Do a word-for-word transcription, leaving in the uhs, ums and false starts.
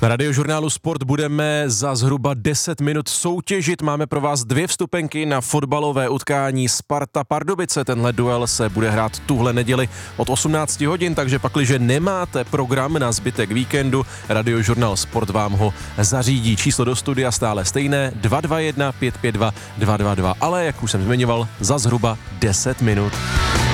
Radiožurnálu Sport budeme za zhruba deset minut soutěžit. Máme pro vás dvě vstupenky na fotbalové utkání Sparta Pardubice. Tenhle duel se bude hrát tuhle neděli od osmnáct hodin, takže pakliže nemáte program na zbytek víkendu, Radiožurnál Sport vám ho zařídí. Číslo do studia stále stejné dva dva jedna pět pět dva dva dva dva, ale jak už jsem zmiňoval, za zhruba deset minut.